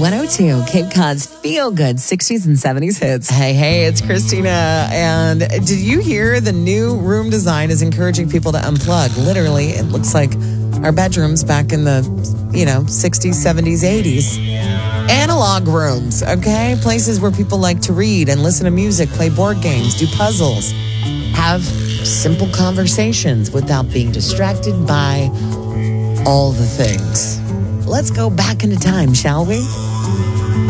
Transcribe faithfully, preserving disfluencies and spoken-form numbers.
one oh two, Cape Cod's feel-good sixties and seventies hits. Hey, hey, it's Christina. And did you hear the new room design is encouraging people to unplug? Literally, it looks like our bedrooms back in the, you know, sixties, seventies, eighties. Analog rooms, okay? Places where people like to read and listen to music, play board games, do puzzles, have simple conversations without being distracted by all the things. Let's go back into time, shall we?